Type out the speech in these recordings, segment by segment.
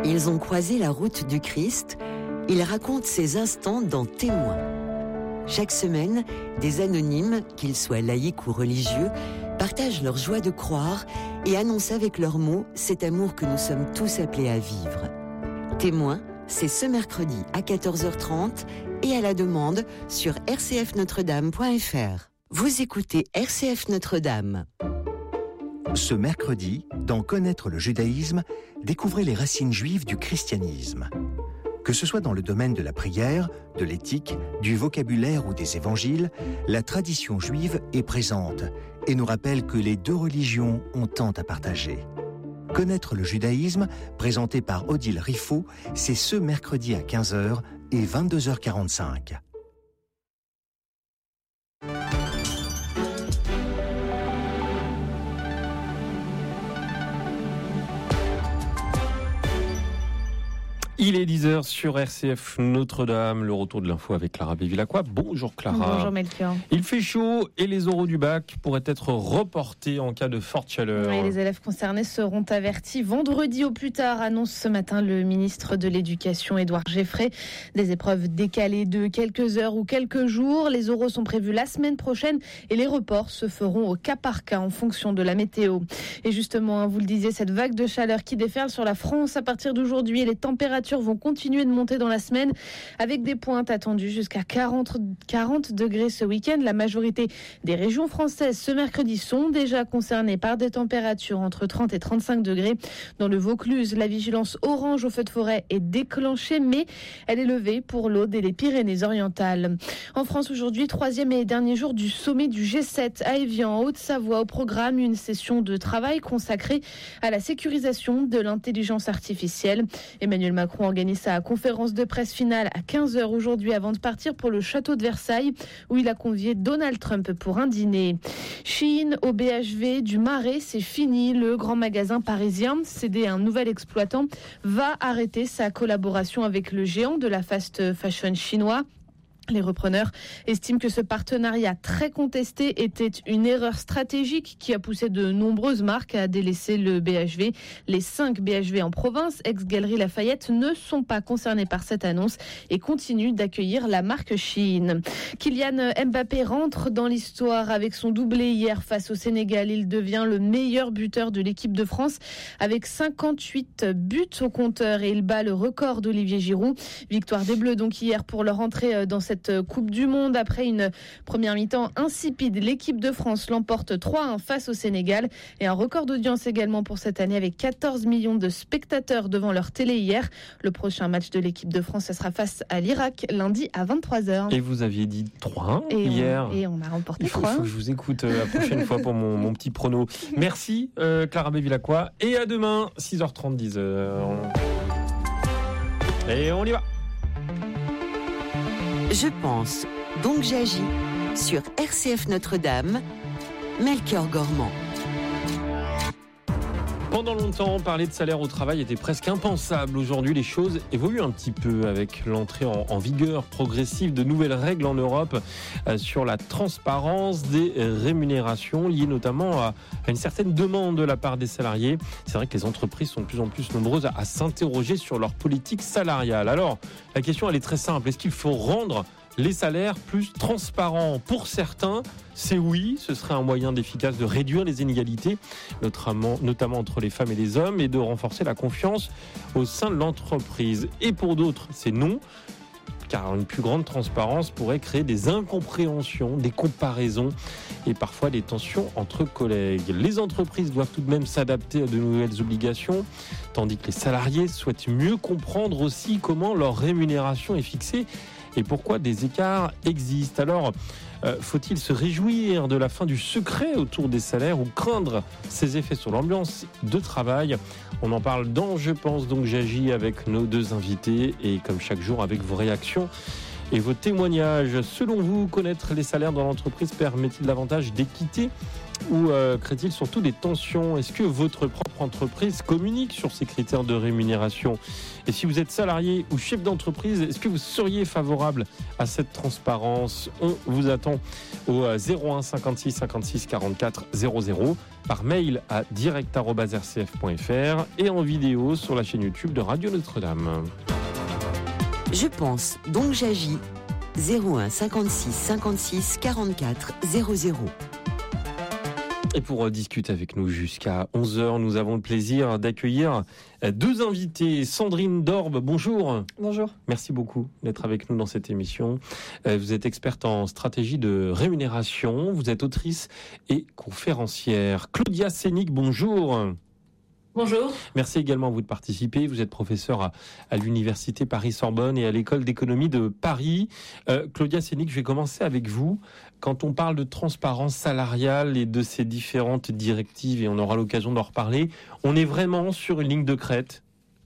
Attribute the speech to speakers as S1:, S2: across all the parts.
S1: Ils ont croisé la route du Christ. Ils racontent ces instants dans Témoins. Chaque semaine, des anonymes, qu'ils soient laïcs ou religieux, partagent leur joie de croire et annoncent avec leurs mots cet amour que nous sommes tous appelés à vivre. Témoins, c'est ce mercredi à 14h30 et à la demande sur rcfnotredame.fr. Vous écoutez RCF Notre-Dame.
S2: Ce mercredi, dans Connaître le judaïsme, découvrez les racines juives du christianisme. Que ce soit dans le domaine de la prière, de l'éthique, du vocabulaire ou des évangiles, la tradition juive est présente et nous rappelle que les deux religions ont tant à partager. Connaître le judaïsme, présenté par Odile Riffaut, c'est ce mercredi à 15h et 22h45.
S3: Il est 10h sur RCF Notre-Dame, le retour de l'info avec Clara Bévilacqua. Bonjour Clara.
S4: Bonjour Melchior.
S3: Il fait chaud et les oraux du bac pourraient être reportés en cas de forte chaleur.
S4: Oui, les élèves concernés seront avertis vendredi au plus tard, annonce ce matin le ministre de l'Éducation Édouard Geffray. Des épreuves décalées de quelques heures ou quelques jours. Les oraux sont prévus la semaine prochaine et les reports se feront au cas par cas en fonction de la météo. Et justement, vous le disiez, cette vague de chaleur qui déferle sur la France à partir d'aujourd'hui et les températures vont continuer de monter dans la semaine avec des pointes attendues jusqu'à 40 degrés ce week-end. La majorité des régions françaises ce mercredi sont déjà concernées par des températures entre 30 et 35 degrés. Dans le Vaucluse, la vigilance orange au feu de forêt est déclenchée, mais elle est levée pour l'Aude et les Pyrénées-Orientales. En France aujourd'hui, troisième et dernier jour du sommet du G7 à Évian, en Haute-Savoie. Au programme, une session de travail consacrée à la sécurisation de l'intelligence artificielle. Emmanuel Macron organise sa conférence de presse finale à 15h aujourd'hui avant de partir pour le château de Versailles où il a convié Donald Trump pour un dîner. Chine au BHV du Marais, c'est fini. Le grand magasin parisien, cédé à un nouvel exploitant, va arrêter sa collaboration avec le géant de la fast fashion chinois. Les repreneurs estiment que ce partenariat très contesté était une erreur stratégique qui a poussé de nombreuses marques à délaisser le BHV. Les 5 BHV en province, ex-Galeries Lafayette, ne sont pas concernés par cette annonce et continuent d'accueillir la marque Shein. Kylian Mbappé rentre dans l'histoire avec son doublé hier face au Sénégal. Il devient le meilleur buteur de l'équipe de France avec 58 buts au compteur et il bat le record d'Olivier Giroud. Victoire des Bleus donc hier pour leur entrée dans cette Coupe du Monde. Après une première mi-temps insipide, l'équipe de France l'emporte 3-1 face au Sénégal et un record d'audience également pour cette année avec 14 millions de spectateurs devant leur télé hier. Le prochain match de l'équipe de France, ça sera face à l'Irak lundi à 23h.
S3: Et vous aviez dit 3-1 hier.
S4: Et on a remporté 3-1.
S3: Il faut que je vous écoute la prochaine fois pour mon petit prono. Merci Clara Bévilacqua et à demain 6h30 10h. Et on y va.
S1: Je pense, donc j'agis sur RCF Notre-Dame, Melchior Gormand.
S3: Pendant longtemps, parler de salaire au travail était presque impensable. Aujourd'hui, les choses évoluent un petit peu avec l'entrée en vigueur progressive de nouvelles règles en Europe sur la transparence des rémunérations, liées notamment à une certaine demande de la part des salariés. C'est vrai que les entreprises sont de plus en plus nombreuses à s'interroger sur leur politique salariale. Alors, la question, elle est très simple. Est-ce qu'il faut rendre les salaires plus transparents? Pour certains, c'est oui, ce serait un moyen efficace de réduire les inégalités, notamment entre les femmes et les hommes, et de renforcer la confiance au sein de l'entreprise. Et pour d'autres, c'est non, car une plus grande transparence pourrait créer des incompréhensions, des comparaisons et parfois des tensions entre collègues. Les entreprises doivent tout de même s'adapter à de nouvelles obligations, tandis que les salariés souhaitent mieux comprendre aussi comment leur rémunération est fixée et pourquoi des écarts existent. Alors, faut-il se réjouir de la fin du secret autour des salaires ou craindre ses effets sur l'ambiance de travail? On en parle dans Je pense donc j'agis avec nos deux invités et comme chaque jour avec vos réactions et vos témoignages. Selon vous, connaître les salaires dans l'entreprise permet-il davantage d'équité ou crée-t-il surtout des tensions ? Est-ce que votre propre entreprise communique sur ces critères de rémunération ? Et si vous êtes salarié ou chef d'entreprise, est-ce que vous seriez favorable à cette transparence ? On vous attend au 01 56 56 44 00, par mail à direct@rcf.fr et en vidéo sur la chaîne YouTube de Radio Notre-Dame.
S1: Je pense, donc j'agis. 01 56 56 44 00.
S3: Et pour discuter avec nous jusqu'à 11h, nous avons le plaisir d'accueillir deux invités. Sandrine Dorbe, bonjour.
S5: Bonjour.
S3: Merci beaucoup d'être avec nous dans cette émission. Vous êtes experte en stratégie de rémunération, vous êtes autrice et conférencière. Claudia Sénic, bonjour.
S5: Bonjour.
S3: Merci également à vous de participer. Vous êtes professeur à l'Université Paris-Sorbonne et à l'École d'économie de Paris. Claudia Sénic, je vais commencer avec vous. Quand on parle de transparence salariale et de ces différentes directives, et on aura l'occasion d'en reparler, on est vraiment sur une ligne de crête ?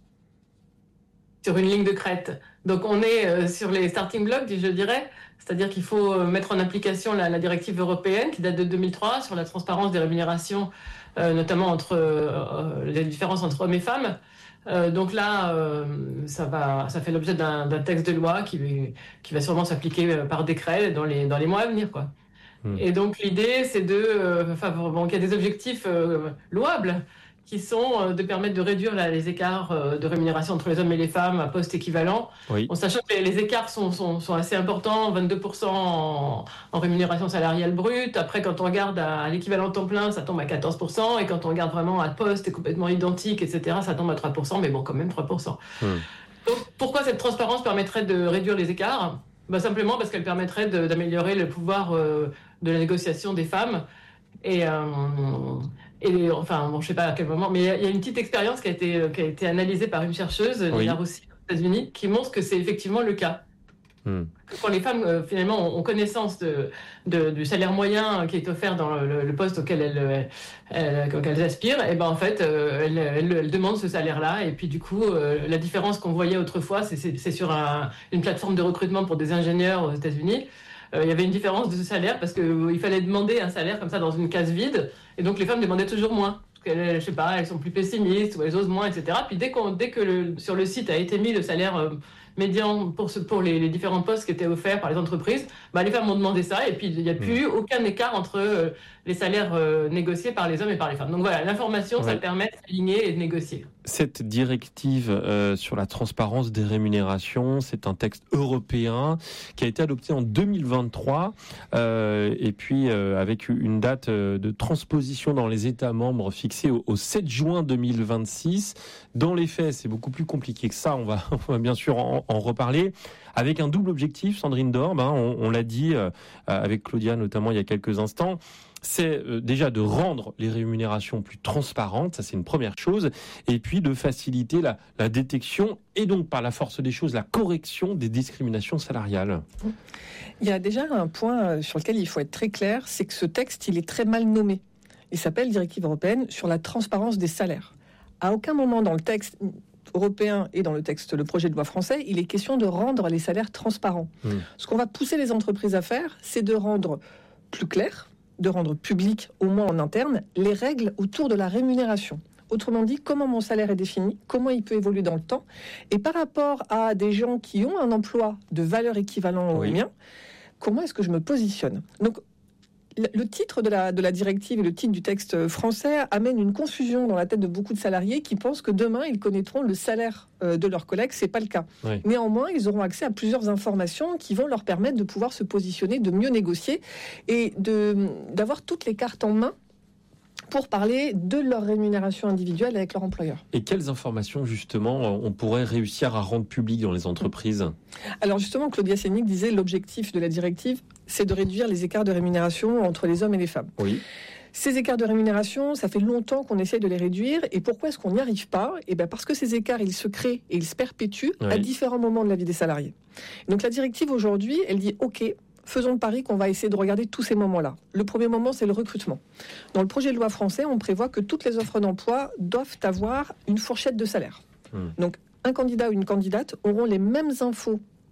S5: Sur une ligne de crête. Donc on est sur les starting blocks, je dirais. C'est-à-dire qu'il faut mettre en application la directive européenne qui date de 2003 sur la transparence des rémunérations, notamment entre les différences entre hommes et femmes. Donc là, ça fait l'objet d'un texte de loi qui va sûrement s'appliquer par décret dans les mois à venir, quoi. Et donc l'idée, c'est qu'il y a des objectifs louables qui sont de permettre de réduire les écarts de rémunération entre les hommes et les femmes à poste équivalent. Oui. En sachant que les écarts sont assez importants, 22% en rémunération salariale brute. Après, quand on regarde à l'équivalent temps plein, ça tombe à 14%. Et quand on regarde vraiment à poste et complètement identique, etc., ça tombe à 3%. Mais bon, quand même 3%. Donc, pourquoi cette transparence permettrait de réduire les écarts ? Simplement parce qu'elle permettrait d'améliorer le pouvoir de la négociation des femmes. Et je sais pas à quel moment, mais il y a une petite expérience qui a été analysée par une chercheuse, Lila Rossi, aux États-Unis, qui montre que c'est effectivement le cas. Quand les femmes finalement ont connaissance du salaire moyen qui est offert dans le poste auquel elles aspirent, et en fait elles demandent ce salaire-là, et puis du coup la différence qu'on voyait autrefois, c'est sur une plateforme de recrutement pour des ingénieurs aux États-Unis. Il y avait une différence de salaire parce qu'il fallait demander un salaire comme ça dans une case vide, et donc les femmes demandaient toujours moins. Parce qu'elles, je sais pas, elles sont plus pessimistes ou elles osent moins, etc. Puis dès que sur le site a été mis le salaire médian pour les différents postes qui étaient offerts par les entreprises, les femmes ont demandé ça, et puis il n'y a plus aucun écart entre les salaires négociés par les hommes et par les femmes. Donc voilà, l'information, ça permet de s'aligner et de négocier.
S3: Cette directive sur la transparence des rémunérations, c'est un texte européen qui a été adopté en 2023 et puis avec une date de transposition dans les États membres fixée au 7 juin 2026. Dans les faits, c'est beaucoup plus compliqué que ça, on va bien sûr en reparler, avec un double objectif, Sandrine Dorbe, on l'a dit avec Claudia notamment il y a quelques instants. C'est déjà de rendre les rémunérations plus transparentes, ça c'est une première chose, et puis de faciliter la détection et donc par la force des choses la correction des discriminations salariales.
S6: Il y a déjà un point sur lequel il faut être très clair, c'est que ce texte il est très mal nommé. Il s'appelle Directive européenne sur la transparence des salaires. À aucun moment dans le texte européen et dans le projet de loi français, il est question de rendre les salaires transparents. Ce qu'on va pousser les entreprises à faire, c'est de rendre plus clair, de rendre public, au moins en interne, les règles autour de la rémunération. Autrement dit, comment mon salaire est défini, comment il peut évoluer dans le temps, et par rapport à des gens qui ont un emploi de valeur équivalent au mien, comment est-ce que je me positionne ? Donc, le titre de la directive et le titre du texte français amène une confusion dans la tête de beaucoup de salariés qui pensent que demain, ils connaîtront le salaire de leurs collègues. C'est pas le cas. Oui. Néanmoins, ils auront accès à plusieurs informations qui vont leur permettre de pouvoir se positionner, de mieux négocier et d'avoir toutes les cartes en main pour parler de leur rémunération individuelle avec leur employeur.
S3: Et quelles informations, justement, on pourrait réussir à rendre publiques dans les entreprises ?
S6: Alors, justement, Claudia Sénic disait l'objectif de la directive, c'est de réduire les écarts de rémunération entre les hommes et les femmes.
S3: Oui.
S6: Ces écarts de rémunération, ça fait longtemps qu'on essaie de les réduire. Et pourquoi est-ce qu'on n'y arrive pas ? Parce que ces écarts, ils se créent et ils se perpétuent à différents moments de la vie des salariés. Donc, la directive, aujourd'hui, elle dit « OK ». Faisons le pari qu'on va essayer de regarder tous ces moments-là. Le premier moment, c'est le recrutement. Dans le projet de loi français, on prévoit que toutes les offres d'emploi doivent avoir une fourchette de salaire. Donc, un candidat ou une candidate auront les mêmes infos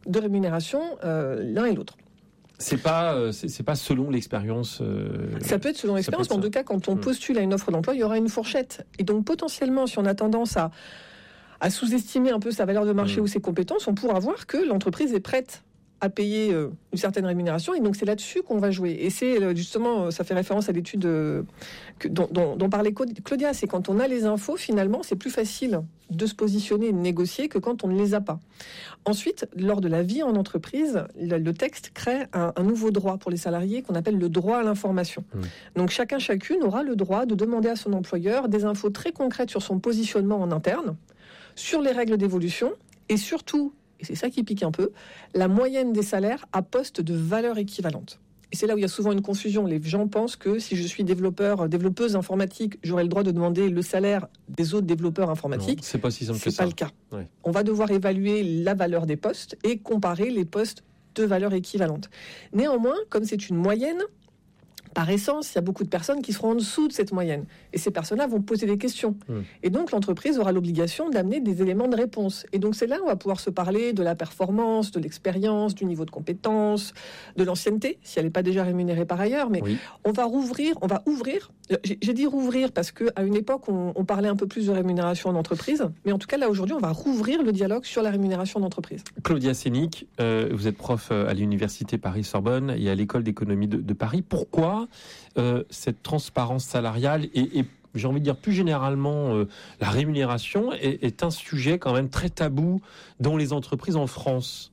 S6: de rémunération l'un et l'autre.
S3: C'est pas selon l'expérience.
S6: Ça peut être selon l'expérience, mais en tout cas, quand on postule à une offre d'emploi, il y aura une fourchette. Et donc, potentiellement, si on a tendance à sous-estimer un peu sa valeur de marché ou ses compétences, on pourra voir que l'entreprise est prête à payer une certaine rémunération, et donc c'est là-dessus qu'on va jouer. Et c'est justement, ça fait référence à l'étude dont parlait Claudia, c'est quand on a les infos, finalement, c'est plus facile de se positionner et de négocier que quand on ne les a pas. Ensuite, lors de la vie en entreprise, le texte crée un nouveau droit pour les salariés qu'on appelle le droit à l'information. Donc chacune aura le droit de demander à son employeur des infos très concrètes sur son positionnement en interne, sur les règles d'évolution, et surtout, et c'est ça qui pique un peu, la moyenne des salaires à poste de valeur équivalente. Et c'est là où il y a souvent une confusion. Les gens pensent que si je suis développeuse informatique, j'aurai le droit de demander le salaire des autres développeurs informatiques.
S3: Non, c'est pas si simple que ça.
S6: C'est pas le cas.
S3: Ouais.
S6: On va devoir évaluer la valeur des postes et comparer les postes de valeur équivalente. Néanmoins, comme c'est une moyenne, par essence, il y a beaucoup de personnes qui seront en dessous de cette moyenne. Et ces personnes-là vont poser des questions. Et donc, l'entreprise aura l'obligation d'amener des éléments de réponse. Et donc, c'est là où on va pouvoir se parler de la performance, de l'expérience, du niveau de compétence, de l'ancienneté, si elle n'est pas déjà rémunérée par ailleurs. Mais on va ouvrir. J'ai dit rouvrir parce qu'à une époque, on parlait un peu plus de rémunération en entreprise. Mais en tout cas, là, aujourd'hui, on va rouvrir le dialogue sur la rémunération d'entreprise.
S3: Claudia Sénic, vous êtes prof à l'Université Paris-Sorbonne et à l'École d'économie de Paris. Pourquoi cette transparence salariale et j'ai envie de dire plus généralement la rémunération est un sujet quand même très tabou dans les entreprises en France?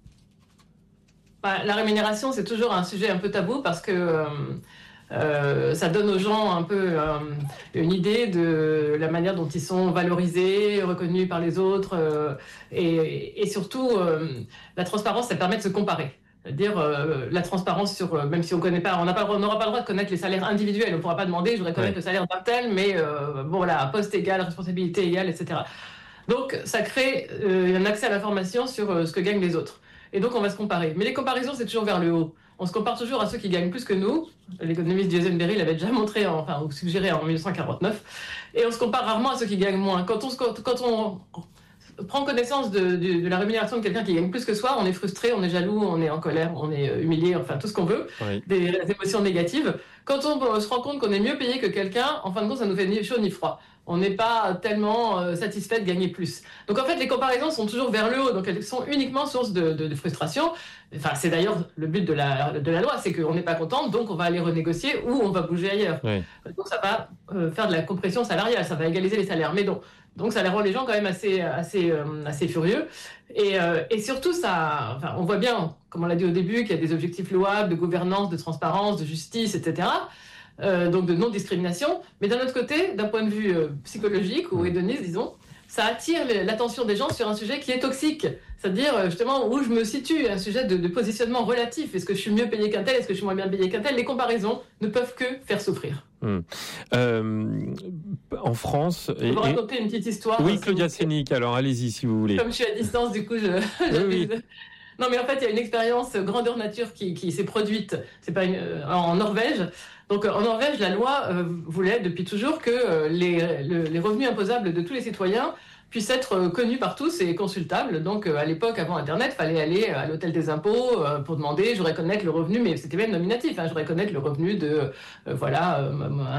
S5: La rémunération, c'est toujours un sujet un peu tabou parce que ça donne aux gens un peu une idée de la manière dont ils sont valorisés, reconnus par les autres et surtout la transparence, ça permet de se comparer. C'est-à-dire la transparence sur, même si on connaît pas, on n'aura pas le droit de connaître les salaires individuels. On ne pourra pas demander, je voudrais connaître le salaire d'un tel, mais poste égal, responsabilité égale, etc. Donc ça crée un accès à l'information sur ce que gagnent les autres. Et donc on va se comparer. Mais les comparaisons, c'est toujours vers le haut. On se compare toujours à ceux qui gagnent plus que nous. L'économiste Jason Berry l'avait déjà montré, ou suggéré en 1949. Et on se compare rarement à ceux qui gagnent moins. Quand on prend connaissance de la rémunération de quelqu'un qui gagne plus que soi, on est frustré, on est jaloux, on est en colère, on est humilié, enfin tout ce qu'on veut, des émotions négatives. Quand on se rend compte qu'on est mieux payé que quelqu'un, en fin de compte, ça nous fait ni chaud ni froid. On n'est pas tellement satisfait de gagner plus. Donc en fait, les comparaisons sont toujours vers le haut, donc elles sont uniquement source de frustration. Enfin, c'est d'ailleurs le but de la loi, c'est qu'on n'est pas content, donc on va aller renégocier ou on va bouger ailleurs. Donc ça va faire de la compression salariale, ça va égaliser les salaires. Mais donc ça les rend les gens quand même assez furieux. Et surtout, on voit bien, comme on l'a dit au début, qu'il y a des objectifs louables de gouvernance, de transparence, de justice, etc., donc de non-discrimination. Mais d'un autre côté, d'un point de vue psychologique ou hédoniste, disons, ça attire l'attention des gens sur un sujet qui est toxique. C'est-à-dire, justement, où je me situe, un sujet de positionnement relatif. Est-ce que je suis mieux payé qu'un tel? Est-ce que je suis moins bien payé qu'un tel? Les comparaisons ne peuvent que faire souffrir.
S3: En France...
S5: Je vais vous raconter une petite histoire.
S3: Oui, Claudia Sénic, alors allez-y si vous voulez.
S5: Comme je suis à distance, du coup,
S3: oui.
S5: Non, mais en fait, il y a une expérience grandeur nature qui s'est produite. C'est pas en Norvège. Donc, en Norvège, la loi voulait depuis toujours que les revenus imposables de tous les citoyens puissent être connus par tous et consultables. Donc, à l'époque, avant Internet, il fallait aller à l'hôtel des impôts pour demander, je voudrais connaître le revenu, mais c'était même nominatif, je voudrais connaître le revenu de,